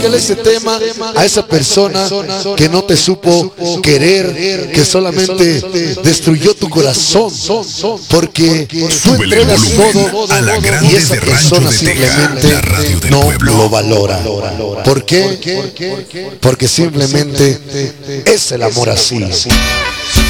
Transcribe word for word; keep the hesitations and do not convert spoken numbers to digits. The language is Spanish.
dedícale ese tema a esa persona que no te supo querer, que solamente destruyó tu corazón, porque tú entregas todo y esa persona simplemente no lo valora. ¿Por qué? Porque simplemente es el amor así.